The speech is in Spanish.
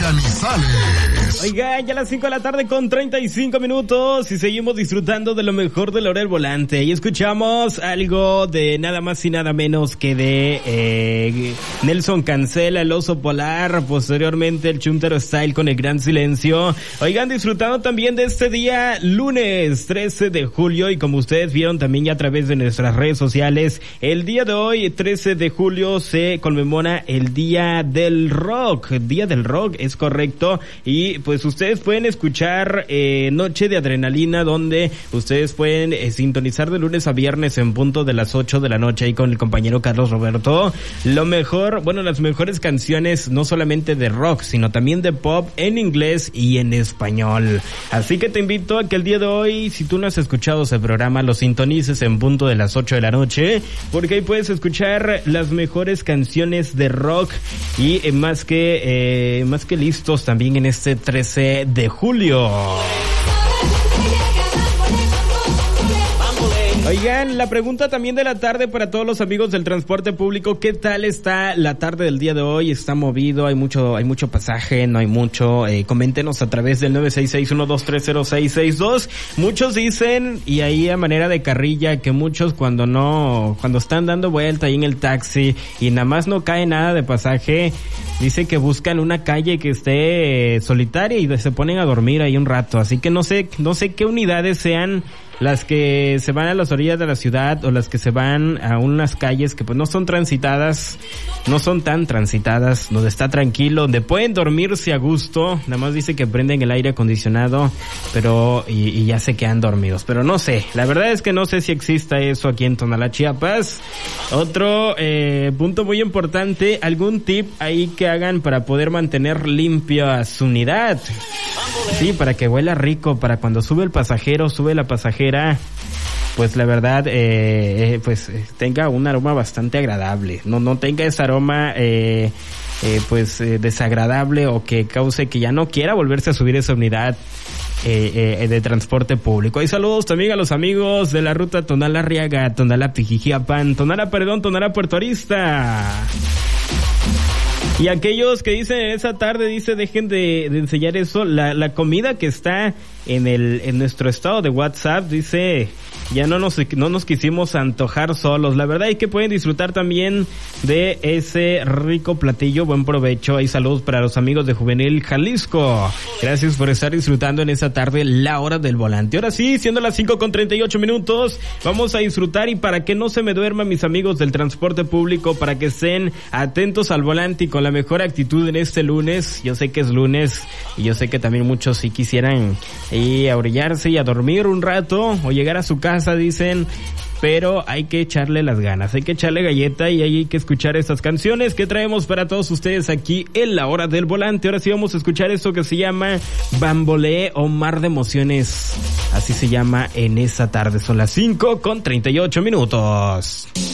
Canizales. Oigan, ya a las 5 de la tarde con 35 minutos y seguimos disfrutando de lo mejor de La Hora del Volante. Y escuchamos algo de nada más y nada menos que de Nelson Cancela, el Oso Polar, posteriormente el Chuntaro Style con El Gran Silencio. Oigan, disfrutando también de este día lunes 13 de julio y como ustedes vieron también ya a través de nuestras redes sociales, el día de hoy 13 de julio se conmemora el Día del Rock. Día del Rock, es correcto, y pues ustedes pueden escuchar Noche de Adrenalina, donde ustedes pueden sintonizar de lunes a viernes en punto de las 8 de la noche ahí con el compañero Carlos Roberto. Lo mejor, bueno, las mejores canciones no solamente de rock, sino también de pop en inglés y en español. Así que te invito a que el día de hoy, si tú no has escuchado ese programa, lo sintonices en punto de las 8 de la noche, porque ahí puedes escuchar las mejores canciones de rock y más que listos también en este 13 de julio. Oigan, la pregunta también de la tarde para todos los amigos del transporte público, ¿qué tal está la tarde del día de hoy? ¿Está movido? ¿Hay mucho pasaje? ¿No hay mucho? Coméntenos a través del 966-1230662. Muchos dicen, y ahí a manera de carrilla, que muchos cuando están dando vuelta ahí en el taxi y nada más no cae nada de pasaje, dice que buscan una calle que esté solitaria y se ponen a dormir ahí un rato. Así que no sé qué unidades sean las que se van a las orillas de la ciudad o las que se van a unas calles que pues no son tan transitadas, donde está tranquilo, donde pueden dormirse a gusto. Nada más dice que prenden el aire acondicionado, pero y ya se quedan dormidos. Pero no sé, la verdad es que no sé si exista eso aquí en Tonalá, Chiapas. Otro punto muy importante, algún tip ahí que hagan para poder mantener limpia su unidad. Sí, para que huela rico, para cuando sube el pasajero, sube la pasajera, pues la verdad, tenga un aroma bastante agradable. No tenga ese aroma, desagradable o que cause que ya no quiera volverse a subir esa unidad de transporte público. Y saludos también a los amigos de la ruta Tonalá-Arriaga, Tonalá-Pijijiapan, Tonalá Puerto Arista. Y aquellos que dicen esa tarde, dejen de enseñar eso, la comida que está en nuestro estado de WhatsApp, dice, ya no nos quisimos antojar solos. La verdad es que pueden disfrutar también de ese rico platillo. Buen provecho. Hay saludos para los amigos de Juvenil Jalisco. Gracias por estar disfrutando en esta tarde La Hora del Volante. Ahora sí, siendo las 5:38, vamos a disfrutar, y para que no se me duerman mis amigos del transporte público, para que estén atentos al volante y con la mejor actitud en este lunes. Yo sé que es lunes y yo sé que también muchos sí quisieran ir a orillarse y a dormir un rato o llegar a su casa, dicen, pero hay que echarle las ganas, hay que echarle galleta y hay que escuchar estas canciones que traemos para todos ustedes aquí en La Hora del Volante. Ahora sí vamos a escuchar esto que se llama Bambolé o Mar de Emociones, así se llama en esa tarde. Son las 5:38.